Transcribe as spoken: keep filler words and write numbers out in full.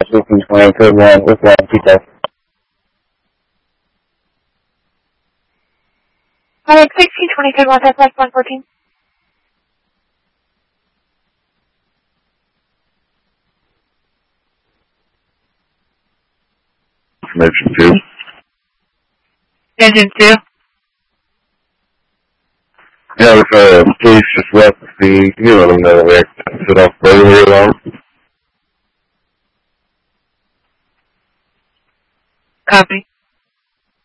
sixteen twenty, code one, with one, detail. Alright, sixteen twenty, code one, that's like one fourteen. Information two. Engine two. Yeah, if uh, police just left the, you let them know that we exit off burglary alarm. Copy.